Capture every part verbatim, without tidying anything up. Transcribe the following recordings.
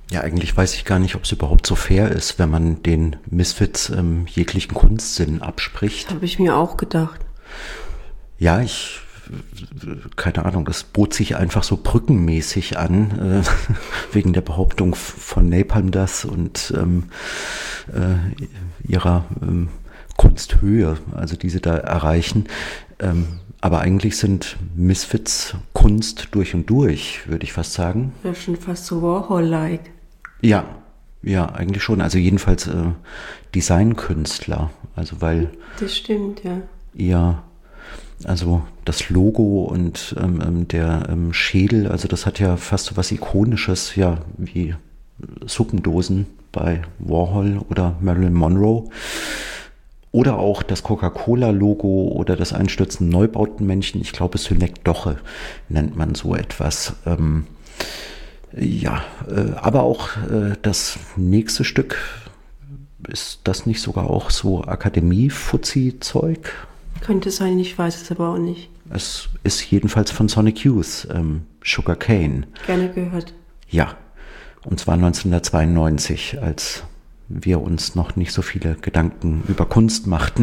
Ja, eigentlich weiß ich gar nicht, ob es überhaupt so fair ist, wenn man den Misfits ähm, jeglichen Kunstsinn abspricht. Habe ich mir auch gedacht. Ja, ich, keine Ahnung, das bot sich einfach so brückenmäßig an, äh, wegen der Behauptung von Napalm das und ähm, äh, ihrer ähm, Kunsthöhe, also die sie da erreichen. Ähm, aber eigentlich sind Misfits Kunst durch und durch, würde ich fast sagen. Ja, schon fast so Warhol-like. Ja, ja, eigentlich schon. Also jedenfalls äh, Designkünstler. Also weil Das stimmt, ja. ihr, also das Logo und ähm, der ähm, Schädel, also das hat ja fast so was Ikonisches, ja, wie Suppendosen bei Warhol oder Marilyn Monroe. Oder auch das Coca-Cola-Logo oder das einstürzende Neubautenmännchen. Ich glaube, Synekdoche nennt man so etwas. Ähm, ja, äh, aber auch äh, das nächste Stück, ist das nicht sogar auch so Akademie-Fuzzi-Zeug? Könnte sein, ich weiß es aber auch nicht. Es ist jedenfalls von Sonic Youth, ähm, Sugar Cane. Gerne gehört. Ja, und zwar neunzehnhundertzweiundneunzig, als wir uns noch nicht so viele Gedanken über Kunst machten.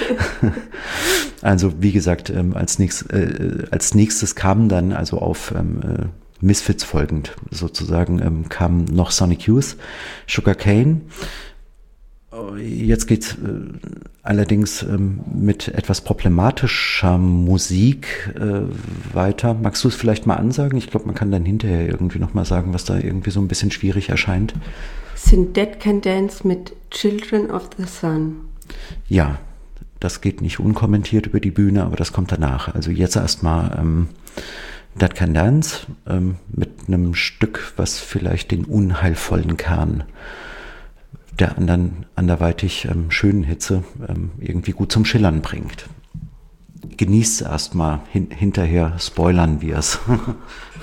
Also wie gesagt, ähm, als, nächst, äh, als nächstes kam dann, also auf ähm, äh, Misfits folgend sozusagen, ähm, kam noch Sonic Youth, Sugar Cane. Jetzt geht's äh, allerdings ähm, mit etwas problematischer Musik äh, weiter. Magst du es vielleicht mal ansagen? Ich glaube, man kann dann hinterher irgendwie nochmal sagen, was da irgendwie so ein bisschen schwierig erscheint. Sind Dead Can Dance mit Children of the Sun. Ja, das geht nicht unkommentiert über die Bühne, aber das kommt danach. Also jetzt erstmal ähm, Dead Can Dance ähm, mit einem Stück, was vielleicht den unheilvollen Kern der anderen anderweitig ähm, schönen Hitze ähm, irgendwie gut zum Schillern bringt. Genießt es erstmal, hin, hinterher spoilern wir es.